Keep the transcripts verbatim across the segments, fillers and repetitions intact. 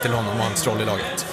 till honom och hans roll i laget?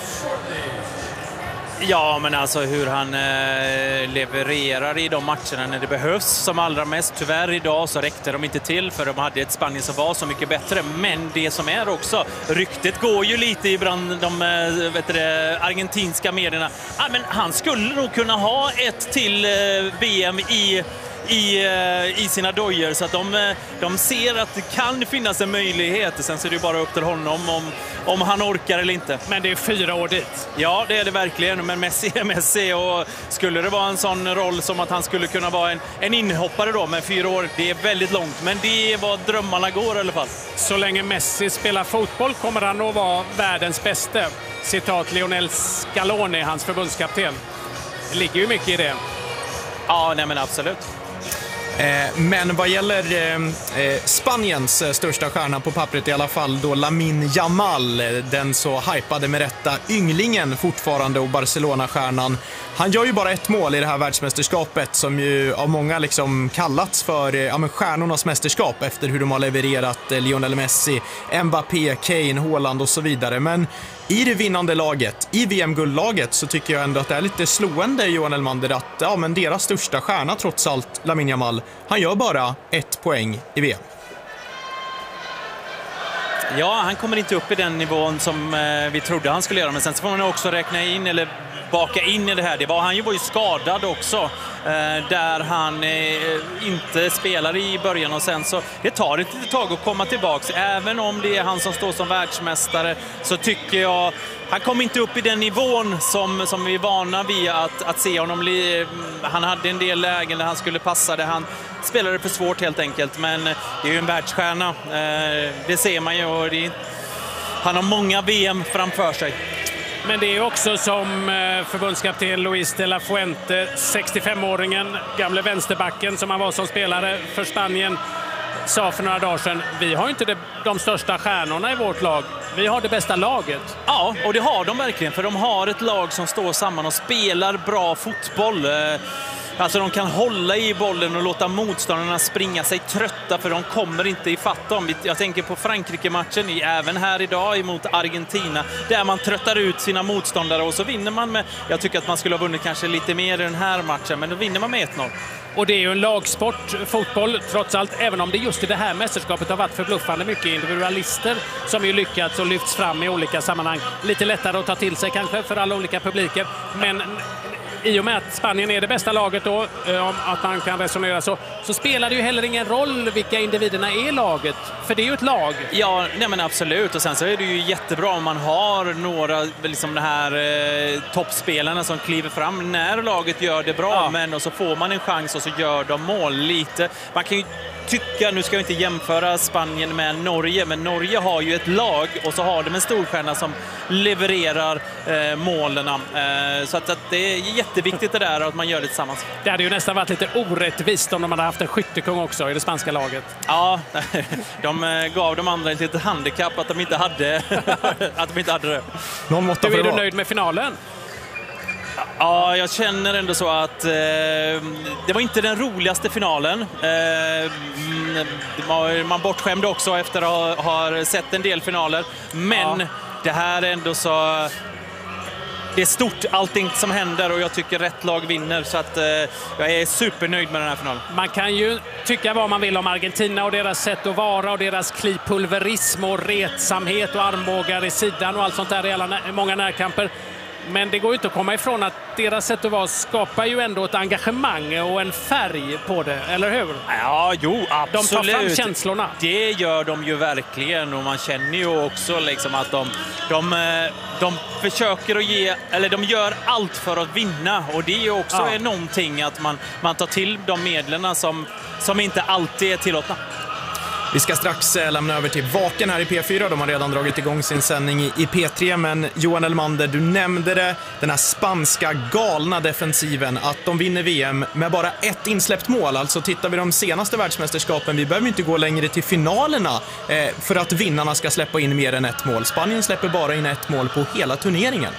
Ja, men alltså hur han eh, levererar i de matcherna när det behövs som allra mest. Tyvärr idag så räckte de inte till för de hade ett Spanien som var så mycket bättre. Men det som är också, ryktet går ju lite ibland de eh, vet det, argentinska medierna. Ah, men han skulle nog kunna ha ett till eh, V M i I, i sina dojer, så att de, de ser att det kan finnas en möjlighet. Sen så är det bara upp till honom om, om han orkar eller inte. Men det är fyra år dit. Ja, det är det verkligen. Men Messi är Messi, och skulle det vara en sån roll som att han skulle kunna vara en, en inhoppare då med fyra år, det är väldigt långt. Men det är vad drömmarna går i alla fall. Så länge Messi spelar fotboll kommer han att vara världens bästa. Citat Lionel Scaloni, hans förbundskapten. Det ligger ju mycket i det. Ja, nej men absolut. Men vad gäller eh, Spaniens största stjärna på pappret i alla fall då, Lamine Yamal, den så hypade med rätta ynglingen fortfarande och Barcelona-stjärnan. Han gör ju bara ett mål i det här världsmästerskapet som ju av många liksom kallats för ja, men stjärnornas mästerskap efter hur de har levererat eh, Lionel Messi, Mbappé, Kane, Haaland och så vidare. Men i det vinnande laget, i V M-guldlaget, så tycker jag ändå att det är lite slående, Johan Elmander, att ja, men deras största stjärna trots allt, Lamine Yamal, han gör bara ett poäng i V M. Ja, han kommer inte upp i den nivån som eh, vi trodde han skulle göra, men sen så får man också räkna in eller baka in i det här. Det var, han var ju skadad också, eh, där han eh, inte spelade i början, och sen så det tar ett litet tag att komma tillbaks. Även om det är han som står som världsmästare, så tycker jag han kom inte upp i den nivån som, som vi är vana vid att, att se honom. Han hade en del lägen där han skulle passa det. Han spelade för svårt helt enkelt, men det är ju en världsstjärna. Eh, det ser man ju, och det är, han har många V M framför sig. Men det är också som förbundskapten Luis de la Fuente, sextiofemåringen, gamle vänsterbacken som han var som spelare för Spanien, sa för några dagar sedan: vi har inte det, de största stjärnorna i vårt lag. Vi har det bästa laget. Ja, och det har de verkligen, för de har ett lag som står samman och spelar bra fotboll. Alltså de kan hålla i bollen och låta motståndarna springa sig trötta, för de kommer inte ifatt dem. Jag tänker på Frankrike-matchen, även här idag emot Argentina, där man tröttar ut sina motståndare och så vinner man med, jag tycker att man skulle ha vunnit kanske lite mer i den här matchen, men då vinner man med ett noll. Och det är ju en lagsport, fotboll, trots allt, även om det just i det här mästerskapet har varit förbluffande mycket individualister som ju lyckats och lyfts fram i olika sammanhang. Lite lättare att ta till sig kanske för alla olika publiker, men i och med att Spanien är det bästa laget då, om att man kan resonera så, så spelar det ju heller ingen roll vilka individerna är i laget, för det är ju ett lag. Ja, nej men absolut, och sen så är det ju jättebra om man har några liksom det här eh, toppspelarna som kliver fram när laget gör det bra, ja. Men och så får man en chans och så gör de mål lite. Man kan ju tycka, nu ska vi inte jämföra Spanien med Norge, men Norge har ju ett lag och så har de en storstjärna som levererar eh, målen. Eh, så att, att det är jätteviktigt det där att man gör det tillsammans. Det hade ju nästan varit lite orättvist om de hade haft en skyttekung också i det spanska laget. Ja, de gav de andra ett litet handikapp att de inte hade, att de inte hade det. Någon måtta Hur är du nöjd med finalen? Ja, jag känner ändå så att eh, det var inte den roligaste finalen. Eh, man bortskämde också efter att ha, ha sett en del finaler. Men ja. Det här är ändå så... Det är stort allting som händer, och jag tycker rätt lag vinner, så att eh, jag är supernöjd med den här finalen. Man kan ju tycka vad man vill om Argentina och deras sätt att vara och deras klipulverism och retsamhet och armbågar i sidan och allt sånt där i alla, många närkamper. Men det går ju inte att komma ifrån att deras sätt att vara skapar ju ändå ett engagemang och en färg på det, eller hur? Ja, jo, absolut. De tar fram känslorna. Det gör de ju verkligen, och man känner ju också liksom att de, de, de försöker att ge, eller de gör allt för att vinna, och det är ju också ja. någonting att man, man tar till de medlen som, som inte alltid är tillåtna. Vi ska strax lämna över till Vaken här i P fyra. De har redan dragit igång sin sändning i P tre. Men Johan Elmander, du nämnde det, den här spanska galna defensiven, att de vinner V M med bara ett insläppt mål. Alltså tittar vi de senaste världsmästerskapen, vi behöver inte gå längre till finalerna eh, för att vinnarna ska släppa in mer än ett mål. Spanien släpper bara in ett mål på hela turneringen.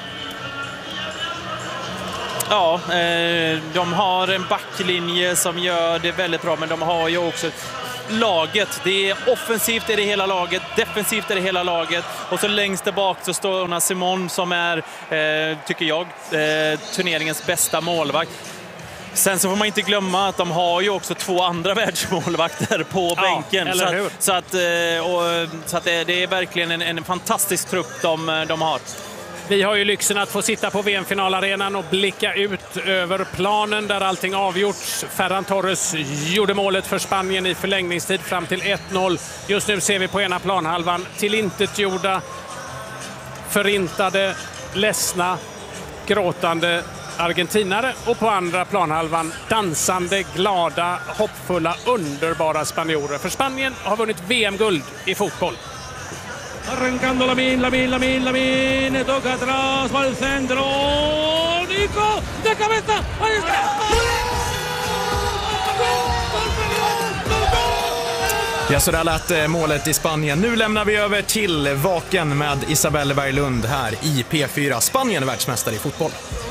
Ja, eh, de har en backlinje som gör det väldigt bra, men de har ju också laget. Det är offensivt i det hela laget, defensivt i det hela laget. Och så längst där bak så står Unai Simon som är, eh, tycker jag, eh, turneringens bästa målvakt. Sen så får man inte glömma att de har ju också två andra världsmålvakter på ja, bänken. Eller så, hur? att, så att, och, så att det, det är verkligen en, en fantastisk trupp de, de har. Vi har ju lyxen att få sitta på V M-finalarenan och blicka ut över planen där allting avgjorts. Ferran Torres gjorde målet för Spanien i förlängningstid fram till ett noll. Just nu ser vi på ena planhalvan tillintetgjorda, förintade, ledsna, gråtande argentinare och på andra planhalvan dansande, glada, hoppfulla, underbara spanjorer. För Spanien har vunnit V M-guld i fotboll. Arrancando Lamine, Lamine, Lamine, Lamine, toca atrás, va al centro, Nico, de cabeza, ahí está. Ja, så där lät målet i Spanien. Nu lämnar vi över till Vaken med Isabelle Berglund här i P fyra. Spanien är världsmästare i fotboll.